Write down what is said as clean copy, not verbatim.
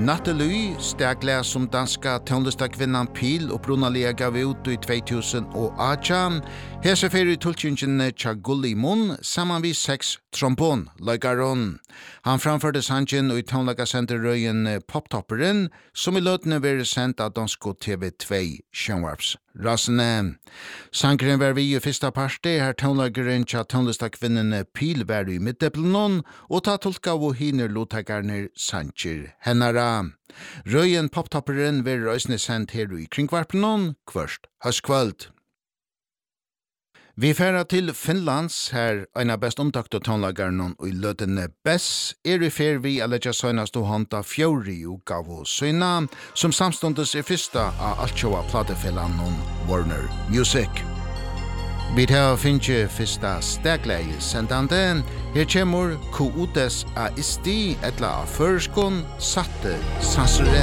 Nattely stegler som danska tonlistakvinnan Pil upprunalega gav ut i 2018. Hese fyrir tultjungene tja Gulli Munn saman vi 6 trombonløygaron. Han framførte sangen i tonlagasenterrøyen Poptopperen, som i løtene var sendt av dansko TV2 sjønvarpsrassene. Sangren var vi i fyrsta parti, her tonlagaren tja tonlistakvinnene Pil var i middeplenon, og ta tolka og hiner lotagarner sanger hennara. Røyen Poptopperen var røysene sendt her i kringvarpenon, kvørst høstkvöld. Vi færa til Finlands, her en av best omtakta tonlagaren og i løtene Bess, i fer vi a letja søgnast og hånda fjori utgav og søgna, som samstundes fyrsta av altsjåa platefellan Warner Music. Vi tar finnje fyrsta stegleie sendande, her kjemur Kuotes a isti etla av førskon satte sanseren.